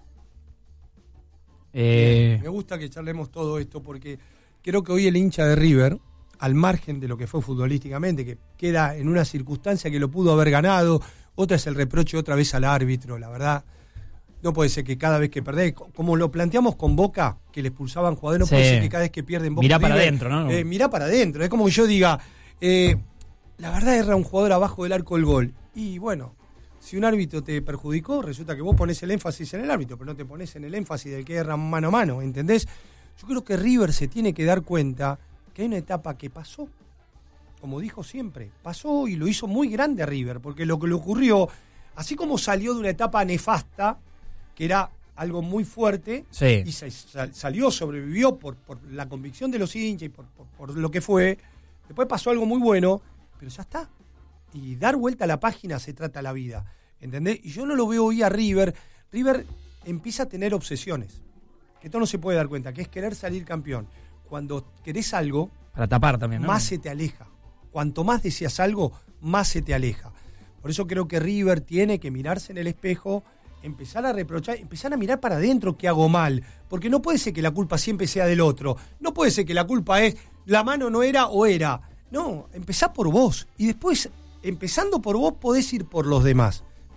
Eh... Me gusta que charlemos todo esto porque creo que hoy el hincha de River, al margen de lo que fue futbolísticamente, que queda en una circunstancia que lo pudo haber ganado, otra es el reproche otra vez al árbitro, la verdad. No puede ser que cada vez que perdés, como lo planteamos con Boca, que le expulsaban jugadores, no sí. puede ser que cada vez que pierden Boca... Mirá River, para adentro, ¿no? Eh, mirá para adentro, es como que yo diga, eh, la verdad erra un jugador abajo del arco del gol. Y bueno... Si un árbitro te perjudicó, resulta que vos pones el énfasis en el árbitro, pero no te pones en el énfasis del que erra mano a mano, ¿entendés? Yo creo que River se tiene que dar cuenta que hay una etapa que pasó, como dijo siempre, pasó y lo hizo muy grande a River, porque lo que le ocurrió, así como salió de una etapa nefasta, que era algo muy fuerte, sí. y se, sal, salió, sobrevivió por, por la convicción de los hinchas y por, por, por lo que fue, después pasó algo muy bueno, pero ya está. Y dar vuelta a la página se trata la vida, ¿entendés? Y yo no lo veo hoy a River. River empieza a tener obsesiones, que esto no se puede dar cuenta, que es querer salir campeón. Cuando querés algo, para tapar también, ¿no? Más se te aleja. Cuanto más deseas algo, más se te aleja. Por eso creo que River tiene que mirarse en el espejo, empezar a reprochar, empezar a mirar para adentro qué hago mal, porque no puede ser que la culpa siempre sea del otro. No puede ser que la culpa es la mano no era o era. No, empezá por vos y después... Empezando por vos podés ir por los demás,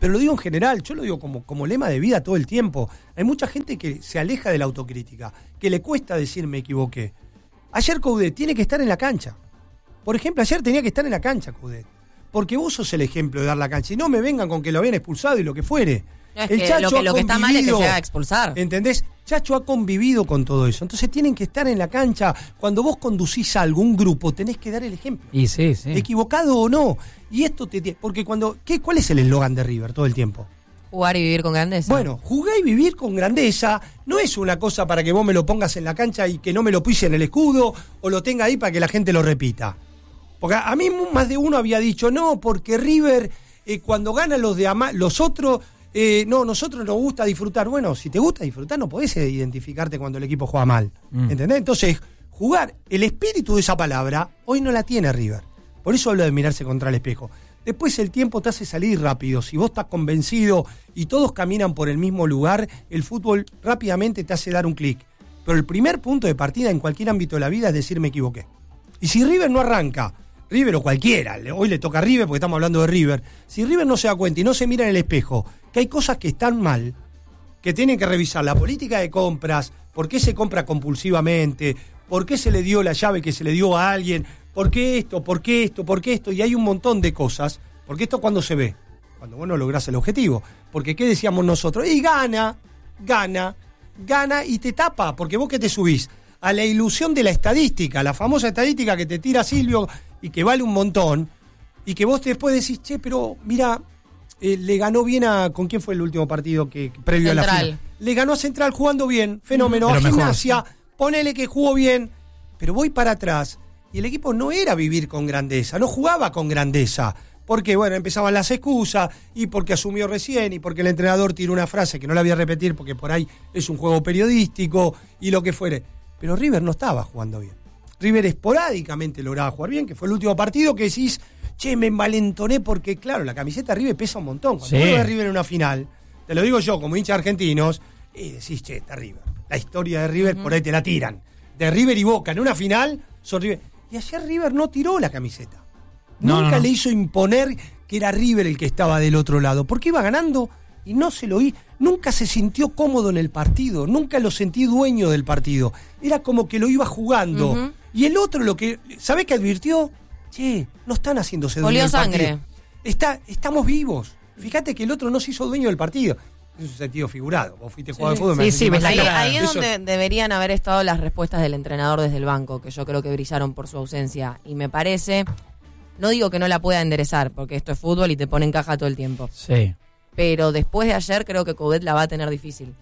pero lo digo en general, yo lo digo como, como lema de vida todo el tiempo. Hay mucha gente que se aleja de la autocrítica, que le cuesta decir me equivoqué. Ayer Coudet tiene que estar en la cancha. Por ejemplo, ayer tenía que estar en la cancha Coudet. Porque vos sos el ejemplo de dar la cancha. Y no me vengan con que lo habían expulsado y lo que fuere. No, es el que Chacho lo que, lo que está mal es que se haga expulsar. ¿Entendés? Chacho ha convivido con todo eso. Entonces tienen que estar en la cancha. Cuando vos conducís a algún grupo, tenés que dar el ejemplo. Y sí, sí. Equivocado o no. Y esto te... Porque cuando... ¿qué, ¿Cuál es el eslogan de River todo el tiempo? Jugar y vivir con grandeza. Bueno, jugar y vivir con grandeza no es una cosa para que vos me lo pongas en la cancha y que no me lo pise en el escudo o lo tenga ahí para que la gente lo repita. Porque a mí más de uno había dicho, no, porque River, eh, cuando gana los de ama- los otros, eh, no, nosotros nos gusta disfrutar. Bueno, si te gusta disfrutar, no podés identificarte cuando el equipo juega mal. Mm. ¿Entendés? Entonces, jugar, el espíritu de esa palabra, hoy no la tiene River. Por eso hablo de mirarse contra el espejo. Después el tiempo te hace salir rápido. Si vos estás convencido y todos caminan por el mismo lugar, el fútbol rápidamente te hace dar un clic. Pero el primer punto de partida en cualquier ámbito de la vida es decir me equivoqué. Y si River no arranca, River o cualquiera, hoy le toca a River porque estamos hablando de River, si River no se da cuenta y no se mira en el espejo que hay cosas que están mal, que tienen que revisar la política de compras, por qué se compra compulsivamente, por qué se le dio la llave que se le dio a alguien, por qué esto, por qué esto, por qué esto, y hay un montón de cosas, porque esto cuando se ve, cuando vos no lográs el objetivo, porque ¿qué decíamos nosotros? Y gana, gana, gana y te tapa, porque vos que te subís a la ilusión de la estadística, la famosa estadística que te tira Silvio y que vale un montón, y que vos después decís, che, pero mira, eh, le ganó bien a... ¿Con quién fue el último partido que previo Central. a la final? Le ganó a Central jugando bien, fenómeno, pero a mejor. Gimnasia, ponele que jugó bien, pero voy para atrás, y el equipo no era vivir con grandeza, no jugaba con grandeza, porque bueno, empezaban las excusas, y porque asumió recién, y porque el entrenador tiró una frase que no la voy a repetir, porque por ahí es un juego periodístico, y lo que fuere. Pero River no estaba jugando bien. River esporádicamente lograba jugar bien, que fue el último partido que decís, che, me envalentoné porque, claro, la camiseta de River pesa un montón. Cuando sí. vos ves River en una final, te lo digo yo como hincha argentinos, y decís, che, está River. La historia de River, uh-huh. por ahí te la tiran. De River y Boca en una final, son River. Y ayer River no tiró la camiseta. No, Nunca no, no. le hizo imponer que era River el que estaba del otro lado, porque iba ganando y no se lo oí. Nunca se sintió cómodo en el partido, nunca lo sentí dueño del partido. Era como que lo iba jugando. Uh-huh. Y el otro lo que, ¿sabés qué advirtió? Che, no están haciéndose dueño del partido. sangre. Está, estamos vivos. Fíjate que el otro no se hizo dueño del partido. Es un sentido figurado. Vos fuiste jugador sí. de fútbol. Sí, sí, ves la Ahí, cara. ahí es Eso... donde deberían haber estado las respuestas del entrenador desde el banco, que yo creo que brillaron por su ausencia. Y me parece, no digo que no la pueda enderezar, porque esto es fútbol y te pone en caja todo el tiempo. Sí. Pero después de ayer creo que Coudet la va a tener difícil.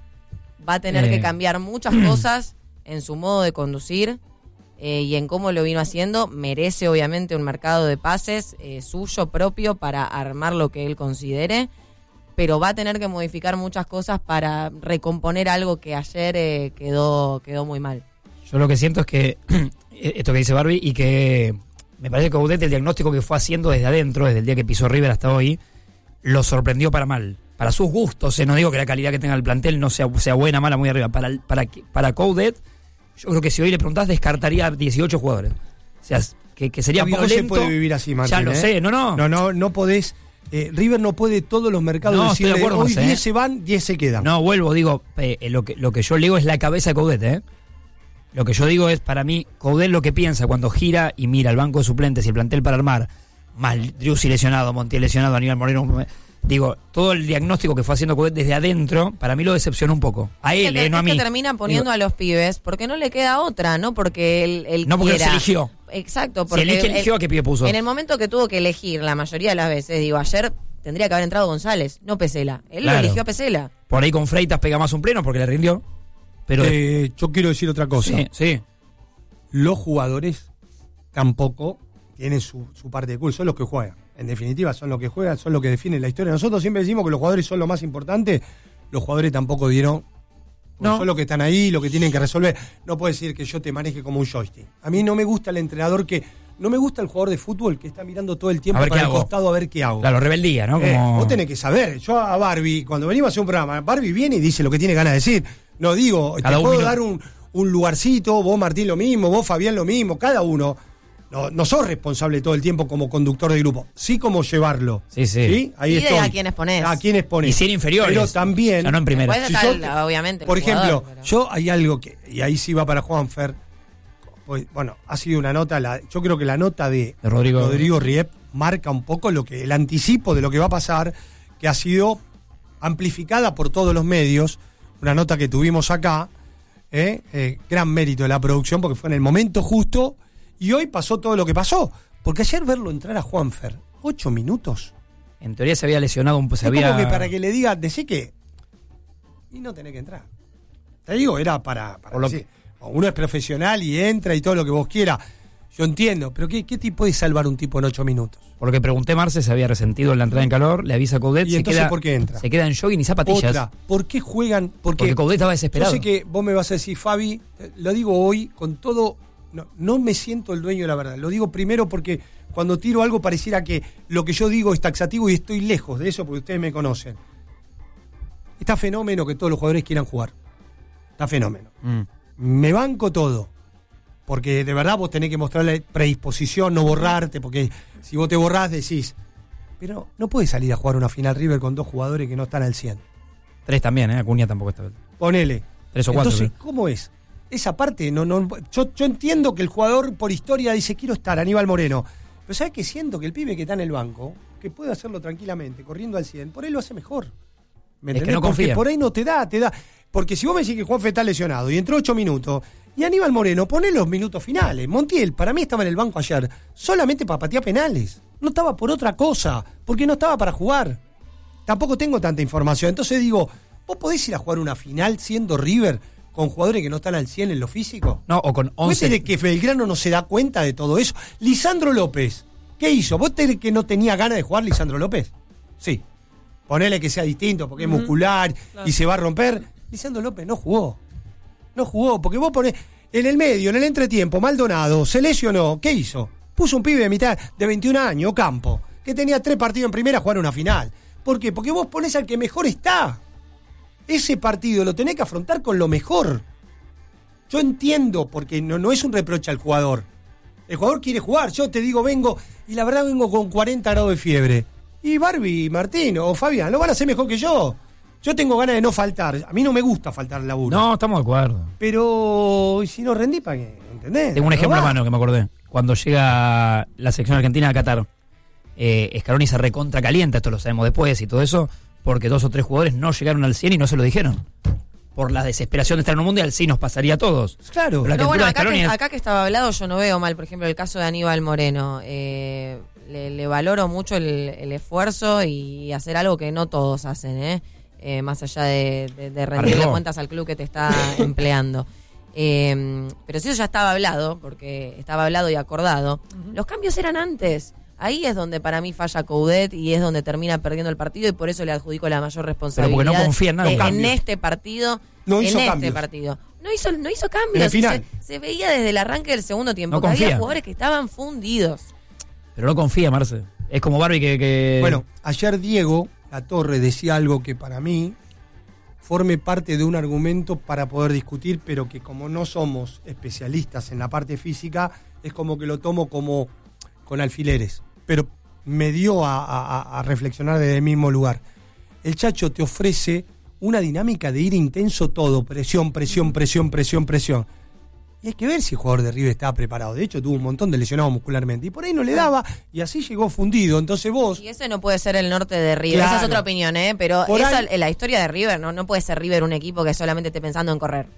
Va a tener Eh. que cambiar muchas cosas en su modo de conducir eh, y en cómo lo vino haciendo. Merece obviamente un mercado de pases eh, suyo propio para armar lo que él considere, pero va a tener que modificar muchas cosas para recomponer algo que ayer eh, quedó, quedó muy mal. Yo lo que siento es que esto que dice Barbie, y que me parece que Coudet, el diagnóstico que fue haciendo desde adentro, desde el día que pisó River hasta hoy, lo sorprendió para mal. Para sus gustos, eh, no digo que la calidad que tenga el plantel no sea, sea buena, mala, muy arriba. Para, para, para Coudet, yo creo que si hoy le preguntás, descartaría dieciocho jugadores. O sea, que, que sería Tampoco violento. se puede vivir así, Martín. Ya lo ¿eh? sé, no, no. No, no, no podés. Eh, River no puede todos los mercados No, estoy de decirle, acuerdo, hoy no sé, diez ¿eh? se van, diez se quedan. No, vuelvo, digo, eh, lo, que, lo que yo leo es la cabeza de Coudet, ¿eh? Lo que yo digo es, para mí, Coudet lo que piensa cuando gira y mira el banco de suplentes y el plantel para armar, más Driussi lesionado, Montiel lesionado, Aníbal Moreno, digo, todo el diagnóstico que fue haciendo Coudet desde adentro, para mí lo decepcionó un poco. A Es él, que, eh, no a es mí. que terminan poniendo Digo, a los pibes porque no le queda otra, no porque él, él no porque quiera. se eligió. Exacto, Si porque elige, eligió él- a qué pibe puso. en el momento que tuvo que elegir, la mayoría de las veces, digo, ayer tendría que haber entrado González, no Pesela. Él Claro. lo eligió a Pesela. Por ahí con Freitas pega más un pleno porque le rindió. Pero Eh, yo quiero decir otra cosa. sí, sí. Los jugadores tampoco tienen su, su parte de culpa, son los que juegan. En definitiva, son los que juegan, son los que definen la historia. Nosotros siempre decimos que los jugadores son lo más importante. Los jugadores tampoco dieron. No. Son los que están ahí, los que tienen que resolver. No puedo decir que yo te maneje como un joystick. A mí no me gusta el entrenador que. No me gusta el jugador de fútbol que está mirando todo el tiempo A ver para qué el hago. costado a ver qué hago. Claro, rebeldía, ¿no? Eh, Como... vos tenés que saber. Yo a Barbie, cuando venimos a hacer un programa, Barbie viene y dice lo que tiene ganas de decir. No digo, Cada te uno puedo minuto. dar un, un lugarcito, vos Martín lo mismo, vos Fabián lo mismo, cada uno. no, no sos responsable todo el tiempo como conductor de grupo, sí como llevarlo. Sí, sí. ¿Sí? Ahí y estoy. de a quienes ponés. A quienes ponés. Y ser inferiores. Pero también. Ya no en primera. Después Si está yo- el- obviamente. el Por jugador, ejemplo, pero- yo hay algo que, y ahí sí va para Juanfer, pues, bueno, ha sido una nota, la, yo creo que la nota de, De Rodrigo. Rodrigo Riep marca un poco lo que el anticipo de lo que va a pasar, que ha sido amplificada por todos los medios, una nota que tuvimos acá, eh, eh, gran mérito de la producción porque fue en el momento justo y hoy pasó todo lo que pasó, porque ayer verlo entrar a Juanfer, ocho minutos, En teoría se había lesionado un... Se es había... como que para que le diga, decí que y no tenés que entrar. Te digo, era para, para Por lo decir, uno es profesional y entra y todo lo que vos quieras. Yo entiendo, pero ¿qué, qué tipo puede salvar un tipo en ocho minutos? Por lo que pregunté, Marce se había resentido en la entrada en calor, le avisa a Coudet, ¿Y se entonces queda, por qué entra? se queda en jogging y zapatillas. Otra, ¿por qué juegan? Porque, Porque Coudet estaba desesperado. Yo sé que vos me vas a decir, Fabi, eh, lo digo hoy con todo, no, no me siento el dueño de la verdad. Lo digo primero porque cuando tiro algo pareciera que lo que yo digo es taxativo y estoy lejos de eso porque ustedes me conocen. Está fenómeno que todos los jugadores quieran jugar. Está fenómeno. Mm. Me banco todo. Porque de verdad vos tenés que mostrarle predisposición, no borrarte, porque si vos te borrás decís, pero no puedes salir a jugar una final River con dos jugadores que no están al cien. Tres también, ¿eh? Acuña tampoco está. Ponele. Tres o cuatro. Entonces, creo. ¿cómo es? Esa parte, no, no, yo, yo entiendo que el jugador por historia dice, quiero estar, Aníbal Moreno. Pero ¿sabes qué? Siento que el pibe que está en el banco, que puede hacerlo tranquilamente, corriendo al cien, por ahí lo hace mejor. ¿Me Es que entendés? no Porque confía. por ahí no te da, te da. Porque si vos me decís que Juanfe está lesionado y entró ocho minutos, y Aníbal Moreno, poné los minutos finales. Montiel, para mí estaba en el banco ayer, solamente para patear penales. No estaba por otra cosa, porque no estaba para jugar. Tampoco tengo tanta información. Entonces digo, ¿vos podés ir a jugar una final siendo River con jugadores que no están al cien en lo físico? No, o con ¿Vos once. tenés que Belgrano no se da cuenta de todo eso? Lisandro López, ¿qué hizo? ¿Vos tenés que no tenía ganas de jugar Lisandro López? Sí. Ponele que sea distinto porque es muscular y se va a romper. Lisandro López no jugó. No jugó, porque vos ponés en el medio, en el entretiempo, Maldonado se lesionó. ¿Qué hizo? Puso un pibe de mitad de veintiún años, Campo, que tenía tres partidos en primera a jugar una final. ¿Por qué? Porque vos ponés al que mejor está. Ese partido lo tenés que afrontar con lo mejor. Yo entiendo, porque no, no es un reproche al jugador. El jugador quiere jugar. Yo te digo, vengo, y la verdad vengo con cuarenta grados de fiebre. Y Barbie, Martín o Fabián lo van a hacer mejor que yo. Yo tengo ganas de no faltar. A mí no me gusta faltar al laburo. No, estamos de acuerdo. Pero, ¿y si no rendí para qué? ¿Entendés? Tengo un No ejemplo va. a mano que me acordé. Cuando llega la selección argentina a Qatar, eh, Scaloni se recontra calienta, esto lo sabemos después y todo eso, porque dos o tres jugadores no llegaron al cien y no se lo dijeron. Por la desesperación de estar en un mundial, sí nos pasaría a todos. Claro. Pero la No, captura bueno, de acá Scaloni que, es- acá que estaba hablado yo no veo mal, por ejemplo, el caso de Aníbal Moreno. Eh, le, le valoro mucho el, el esfuerzo y hacer algo que no todos hacen, ¿eh? Eh, más allá de, de, de rendirle Arriesgó. cuentas al club que te está empleando. Eh, pero si eso ya estaba hablado, porque estaba hablado y acordado, los cambios eran antes. Ahí es donde para mí falla Coudet y es donde termina perdiendo el partido y por eso le adjudico la mayor responsabilidad. Pero porque no confía en nada. de- en Cambios. este partido. No en hizo este cambios. partido. No hizo, no hizo En cambios. el final. Se, se veía desde el arranque del segundo tiempo No que había confía. jugadores que estaban fundidos. Pero no confía, Marce. Es como Barbie que... que- Bueno, ayer Diego La Torre decía algo que para mí forme parte de un argumento para poder discutir, pero que como no somos especialistas en la parte física, es como que lo tomo como con alfileres. Pero me dio a, a- a reflexionar desde el mismo lugar. El Chacho te ofrece una dinámica de ir intenso todo, presión, presión, presión, presión, presión. Y hay que ver si el jugador de River estaba preparado. De hecho, tuvo un montón de lesionados muscularmente. Y por ahí no le daba, y así llegó fundido. Entonces vos... Y ese no puede ser el norte de River. Claro. Esa es otra opinión, ¿eh? Pero Por esa, ahí- la historia de River, ¿no? No puede ser River un equipo que solamente esté pensando en correr.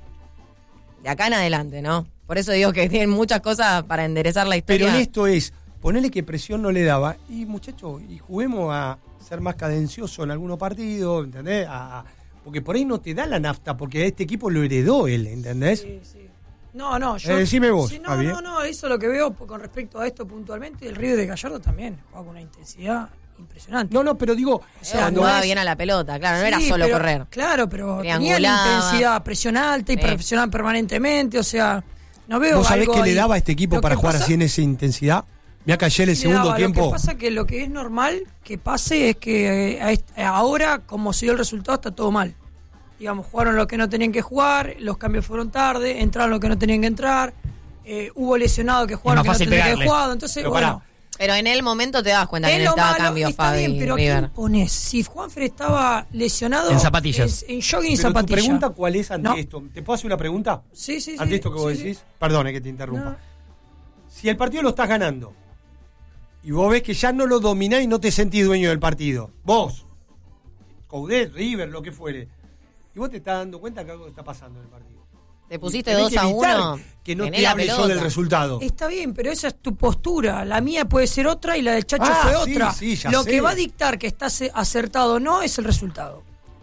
De acá en adelante, ¿no? Por eso digo que tienen muchas cosas para enderezar la historia. Pero en esto es, ponele que presión no le daba, y muchachos, y juguemos a ser más cadencioso en algunos partidos, ¿entendés? A- a- porque por ahí no te da la nafta, porque este equipo lo heredó él, ¿entendés? Sí, sí. No, no, yo. Eh, decime vos, Sí, no, Fabi. no, no, eso es lo que veo con respecto a esto puntualmente. El River de Gallardo también juega con una intensidad impresionante. No, no, pero digo, O sea, sea, cuando jugaba ves- bien a la pelota, claro, no era Sí, solo pero- correr. Claro, pero tenía la Triangulaba. intensidad, presión alta y Sí. presión permanentemente, o sea, no veo ¿vos sabés algo qué le ahí. daba a este equipo Lo para que jugar pasa- así en esa intensidad? Mirá que ayer el le segundo daba, tiempo... Lo que pasa que lo que es normal que pase es que eh, a est- ahora, como se dio el resultado, está todo mal. Digamos, jugaron lo que no tenían que jugar, los cambios fueron tarde, entraron lo que no tenían que entrar. eh, hubo lesionados que jugaron que no tendrían que haber jugado, entonces, pero bueno. Pará. Pero en el momento te das cuenta que necesitaba cambios, está Fabi. Bien, pero River. ¿quién pones? Si Juanfer estaba lesionado... En zapatillas. En, en jogging y pero zapatillas. tu pregunta cuál es ante ¿No? esto. ¿Te puedo hacer una pregunta? Sí, sí, sí. Ante esto que vos sí, decís. sí. Perdone que te interrumpa. No. Si el partido lo estás ganando y vos ves que ya no lo dominás y no te sentís dueño del partido, vos, Coudet, River, lo que fuere, y vos te estás dando cuenta que algo está pasando en el partido. Te pusiste Tenés dos que a evitar uno. que no tenés te la hable yo pelota. del resultado. Está bien, pero esa es tu postura. La mía puede ser otra y la del Chacho Ah, fue sí, otra. sí, ya Lo sé. que va a dictar que estás acertado o no es el resultado.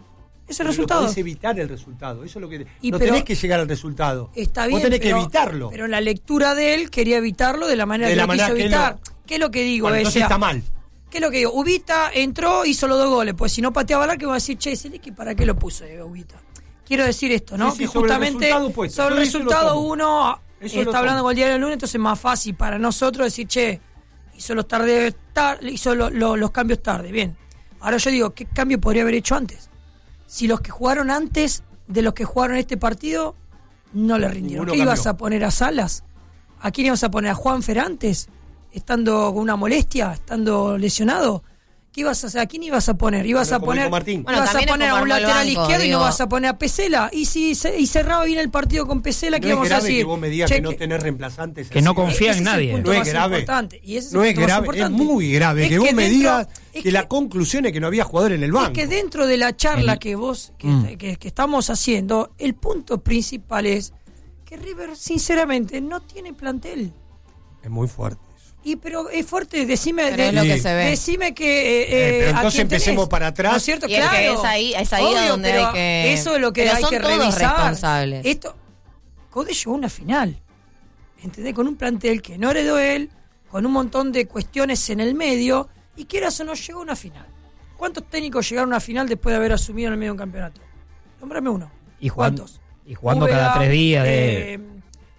Es el Pero resultado. podés evitar el resultado. Eso es lo que. Y no pero- tenés que llegar al resultado. Está bien, Vos tenés pero, que evitarlo. Pero la lectura de él quería evitarlo de la manera De que la lo manera quiso que evitar. lo- ¿Qué es lo que digo? Bueno, O entonces sea, está mal. ¿Qué es lo que digo? Ubita entró, hizo los dos goles. Pues si no pateaba el arco, iba a decir, che, Seleski, ¿para qué lo puso eh, Ubita? Quiero decir esto, ¿no? Sí, sí, que sobre el justamente resultado opuesto. sobre el Yo eso lo resultado tomo. uno Eso lo está hablando tomo. con el diario del lunes, entonces es más fácil para nosotros decir, che, hizo los tarde, tar- hizo lo- lo- los cambios tarde. Bien. Ahora yo digo, ¿qué cambio podría haber hecho antes? Si los que jugaron antes de los que jugaron este partido no le rindieron. Ninguno ¿Qué ibas cambió. a poner a Salas? ¿A quién ibas a poner? ¿A Juanfer antes? ¿Estando con una molestia? ¿Estando lesionado? ¿Qué ibas a hacer? ¿A quién ibas a poner? ¿Ibas Bueno, a como poner, dijo Martín. Bueno, ibas a también es poner a como un armó el lateral banco, izquierdo y no digo. vas a poner a Pesela? Y si se- y cerraba bien el partido con Pesela, ¿qué No es íbamos a grave decir? que vos me digas Che, que no tenés reemplazantes. Que no así. confía ese en es el nadie. punto No es más grave. importante. Y ese es No el es punto más grave, es importante. muy grave Es que vos me dentro- digas es que, la conclusión es que no había jugador en el banco. Es que dentro de la charla El- que vos que, Mm. que- que estamos haciendo, el punto principal es que River sinceramente no tiene plantel. Es muy fuerte. Y pero es fuerte, decime, Pero de- es lo que Sí. se ve. decime que eh, Eh, pero eh, entonces ¿a quién empecemos tenés? para atrás. ¿No es cierto? Y es que Claro. es ahí- es ahí Obvio, donde pero hay que- eso es lo que pero hay son que todos revisar. responsables. Esto Code llegó a una final. ¿Entendés? Con un plantel que no heredó él, con un montón de cuestiones en el medio, y quieras o no llegó a una final. ¿Cuántos técnicos llegaron a una final después de haber asumido en el medio de un campeonato? Nómbrame uno. Y jugando, ¿Cuántos? y jugando Úbeda, cada tres días. De... eh,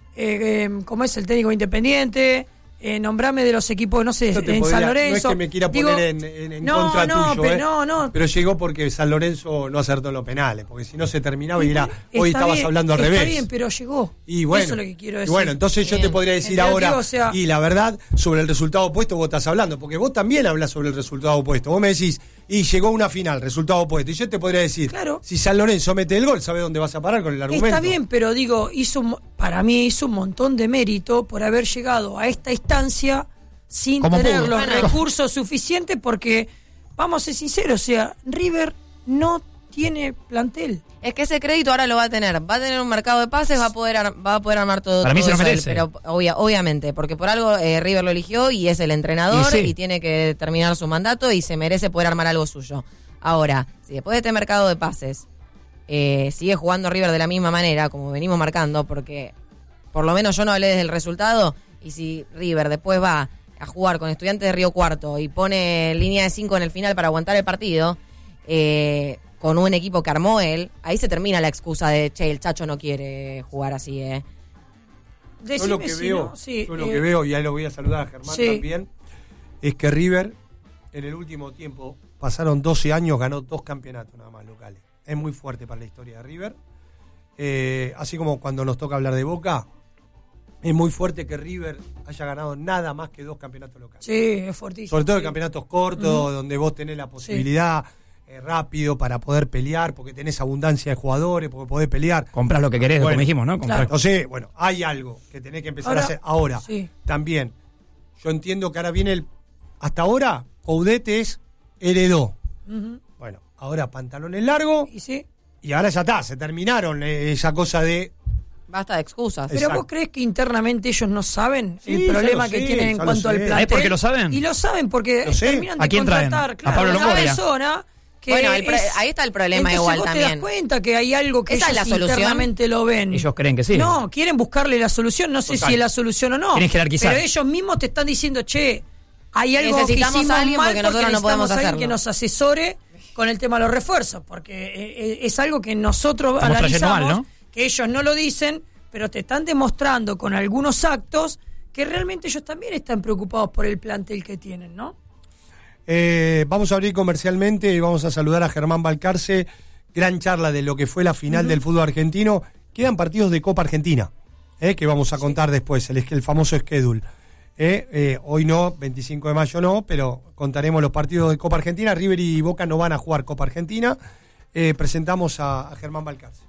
eh, eh, ¿Cómo es el técnico independiente? Eh, nombrame de los equipos, no sé, Yo te en podría- San Lorenzo. No es que me quiera Digo, poner en, en- en no, contra no, tuyo, pero, eh. no, no. pero llegó porque San Lorenzo no acertó en los penales, porque si no se terminaba y Y- era, está hoy estabas bien, hablando al está revés. bien, pero llegó. Y bueno, Eso es lo que quiero y decir. bueno, entonces yo Bien. te podría decir Entonces, ahora, digo, o sea- y la verdad, sobre el resultado opuesto vos estás hablando, porque vos también hablas sobre el resultado opuesto. Vos me decís, y llegó una final, resultado opuesto. Y yo te podría decir, Claro. si San Lorenzo mete el gol, ¿sabés dónde vas a parar con el argumento? Está bien, pero digo, hizo un- para mí hizo un montón de mérito por haber llegado a esta instancia sin Como tener pudo. los Bueno. recursos suficientes, porque, vamos a ser sinceros, o sea, River no tiene plantel. Es que ese crédito ahora lo va a tener. Va a tener un mercado de pases, va a poder ar- va a poder armar todo. Para mí todo se lo eso él, merece. Pero obvia- obviamente, porque por algo eh, River lo eligió y es el entrenador Y y, sí. tiene que terminar su mandato y se merece poder armar algo suyo. Ahora, si después de este mercado de pases eh, sigue jugando River de la misma manera, como venimos marcando, porque por lo menos yo no hablé desde el resultado, y si River después va a jugar con Estudiantes de Río Cuarto y pone línea de cinco en el final para aguantar el partido, eh, con un equipo que armó él, ahí se termina la excusa de, che, el Chacho no quiere jugar así, ¿eh? Yo Decime lo que si veo, no, sí, yo lo eh, que veo, y ahí lo voy a saludar a Germán sí. también, es que River en el último tiempo pasaron doce años, ganó dos campeonatos nada más locales. Es muy fuerte para la historia de River. Eh, así como cuando nos toca hablar de Boca, es muy fuerte que River haya ganado nada más que dos campeonatos locales. Sí, es fortísimo. Sobre todo en sí. campeonatos cortos, donde vos tenés la posibilidad eh, rápido para poder pelear, porque tenés abundancia de jugadores, porque podés pelear. Compras lo que querés, Bueno, como dijimos, ¿no? Compras- claro. Entonces, bueno, hay algo que tenés que empezar Ahora, a hacer. Ahora, sí. también, yo entiendo que ahora viene el... Hasta ahora, Coudet es heredó. Ujú. Bueno, ahora pantalones largos Y sí. y ahora ya está, se terminaron eh, esa cosa de... Basta de excusas. Pero Exacto. vos crees que internamente ellos no saben Sí, el ya problema lo que sé, tienen en ya lo cuanto al sé. plantel. ¿Sabés por qué lo saben? Y lo saben porque Lo sé. terminan de ¿A quién traen? contratar, ¿A claro, Pablo una Longoria? persona que Bueno, el pro- es- ahí está el problema entonces igual vos también. te das cuenta que hay algo que ¿Esa es ellos la solución? internamente lo ven. Ellos creen que sí. No, quieren buscarle la solución, no sé Total. si es la solución o no. Quieren jerarquizar. Pero ellos mismos te están diciendo, che, hay algo Necesitamos que hicimos a alguien mal porque nosotros no necesitamos podemos a alguien hacerlo. que nos asesore con el tema de los refuerzos, porque eh, eh, es algo que nosotros Estamos trayendo analizamos, mal, ¿no? que ellos no lo dicen, pero te están demostrando con algunos actos que realmente ellos también están preocupados por el plantel que tienen, ¿no? Eh, vamos a abrir comercialmente y vamos a saludar a Germán Balcarce. Gran charla de lo que fue la final del fútbol argentino. Quedan partidos de Copa Argentina. eh, que vamos a contar sí. después, el, el famoso schedule. Eh, eh, hoy no, veinticinco de mayo no, pero contaremos los partidos de Copa Argentina. River y Boca no van a jugar Copa Argentina. Eh, presentamos a, a Germán Balcarce.